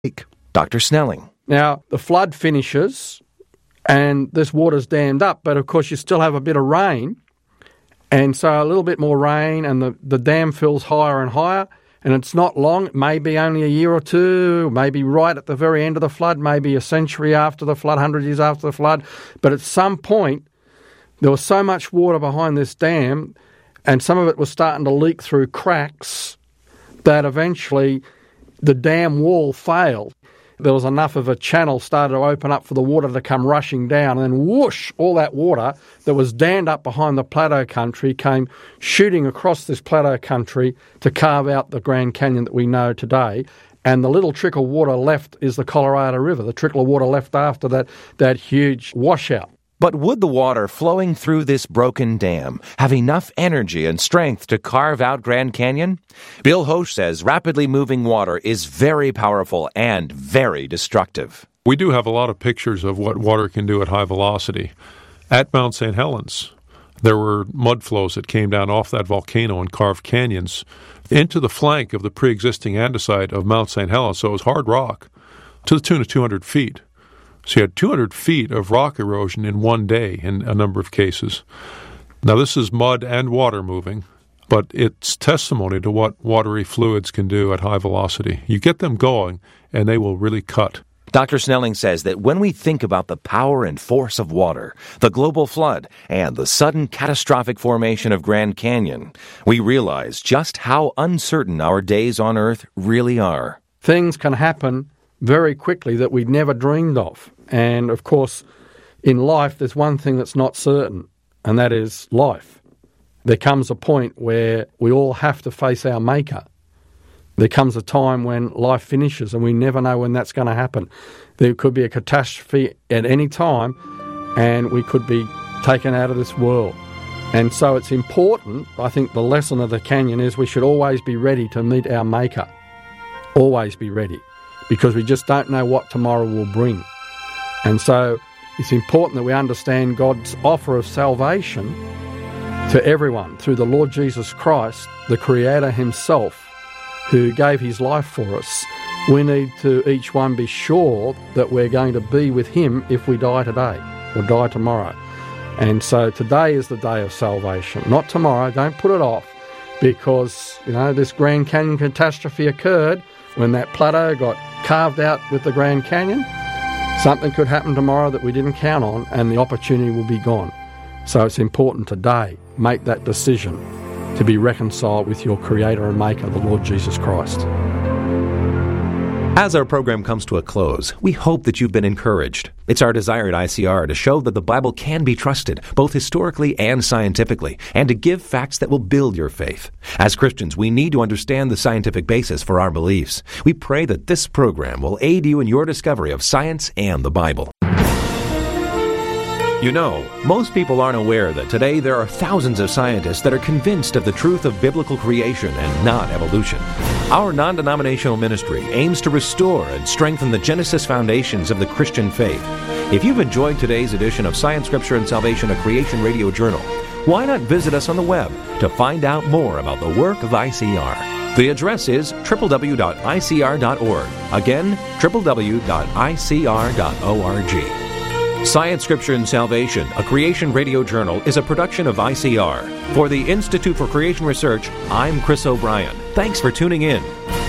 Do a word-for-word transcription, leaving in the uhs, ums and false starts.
Doctor Snelling. Now, the flood finishes and this water's dammed up, but of course you still have a bit of rain, and so a little bit more rain and the, the dam fills higher and higher, and it's not long, maybe only a year or two, maybe right at the very end of the flood, maybe a century after the flood, one hundred years after the flood, but at some point there was so much water behind this dam and some of it was starting to leak through cracks that eventually the dam wall failed. There was enough of a channel started to open up for the water to come rushing down, and then whoosh, all that water that was dammed up behind the plateau country came shooting across this plateau country to carve out the Grand Canyon that we know today. And the little trickle of water left is the Colorado River, the trickle of water left after that, that huge washout. But would the water flowing through this broken dam have enough energy and strength to carve out Grand Canyon? Bill Hosch says rapidly moving water is very powerful and very destructive. We do have a lot of pictures of what water can do at high velocity. At Mount Saint Helens, there were mud flows that came down off that volcano and carved canyons into the flank of the pre-existing andesite of Mount Saint Helens, so it was hard rock, to the tune of two hundred feet. So you had two hundred feet of rock erosion in one day in a number of cases. Now, this is mud and water moving, but it's testimony to what watery fluids can do at high velocity. You get them going, and they will really cut. Doctor Snelling says that when we think about the power and force of water, the global flood, and the sudden catastrophic formation of Grand Canyon, we realize just how uncertain our days on Earth really are. Things can happen very quickly that we'd never dreamed of. And, of course, in life, there's one thing that's not certain, and that is life. There comes a point where we all have to face our Maker. There comes a time when life finishes, and we never know when that's going to happen. There could be a catastrophe at any time, and we could be taken out of this world. And so it's important, I think the lesson of the canyon is we should always be ready to meet our Maker. Always be ready. Because we just don't know what tomorrow will bring. And so it's important that we understand God's offer of salvation to everyone through the Lord Jesus Christ, the Creator himself, who gave his life for us. We need to each one be sure that we're going to be with him if we die today or die tomorrow. And so today is the day of salvation, not tomorrow. Don't put it off, because, you know, this Grand Canyon catastrophe occurred when that plateau got carved out with the Grand Canyon. Something could happen tomorrow that we didn't count on, and the opportunity will be gone. So it's important today, make that decision to be reconciled with your Creator and Maker, the Lord Jesus Christ. As our program comes to a close, we hope that you've been encouraged. It's our desire at I C R to show that the Bible can be trusted, both historically and scientifically, and to give facts that will build your faith. As Christians, we need to understand the scientific basis for our beliefs. We pray that this program will aid you in your discovery of science and the Bible. You know, most people aren't aware that today there are thousands of scientists that are convinced of the truth of biblical creation and not evolution. Our non-denominational ministry aims to restore and strengthen the Genesis foundations of the Christian faith. If you've enjoyed today's edition of Science, Scripture, and Salvation, a Creation Radio Journal, why not visit us on the web to find out more about the work of I C R? The address is w w w dot i c r dot org. Again, w w w dot i c r dot org. Science, Scripture, and Salvation, a Creation Radio Journal, is a production of I C R. For the Institute for Creation Research, I'm Chris O'Brien. Thanks for tuning in.